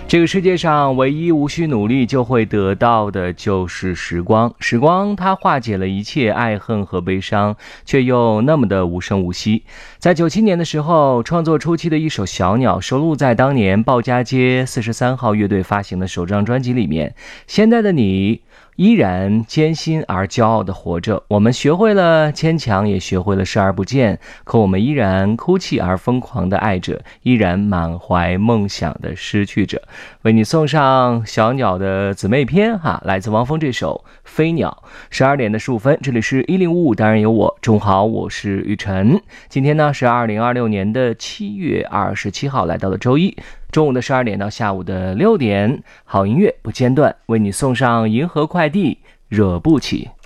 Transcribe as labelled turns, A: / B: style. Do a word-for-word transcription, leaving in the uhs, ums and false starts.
A: 这个世界上唯一无需努力就会得到的就是时光。时光它化解了一切爱恨和悲伤，却又那么的无声无息。在九七年的时候，创作初期的一首《小鸟》收录在当年鲍家街四十三号乐队发行的首张专辑里面。现在的你依然艰辛而骄傲地活着，我们学会了坚强，也学会了视而不见，可我们依然哭泣而疯狂地爱着，依然满怀梦想地失去着。为你送上小鸟的姊妹篇哈，来自汪峰这首《飞鸟》。十二点的十五分，这里是一零五五，当然有我，中午好，我是雨晨。今天呢是二零二六年的七月二十七号，来到了周一。中午的十二点到下午的六点，好音乐不间断，为你送上银河快递，惹不起。